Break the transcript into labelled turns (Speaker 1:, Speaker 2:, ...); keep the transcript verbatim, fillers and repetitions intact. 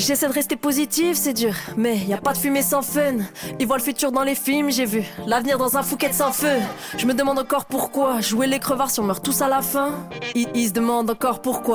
Speaker 1: J'essaie de rester positif, c'est dur, mais y a pas de fumée sans fun. Ils voient le futur dans les films, j'ai vu l'avenir dans un Phuket sans feu. Je me demande encore pourquoi jouer les crevards si on meurt tous à la fin. Ils, ils se demandent encore pourquoi